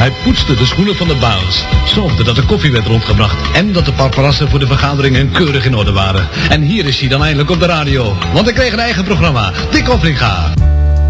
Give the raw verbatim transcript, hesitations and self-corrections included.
Hij poetste de schoenen van de baas, zorgde dat de koffie werd rondgebracht en dat de paparazzen voor de vergaderingen keurig in orde waren. En hier is hij dan eindelijk op de radio, want hij kreeg een eigen programma, Dick Hofringa.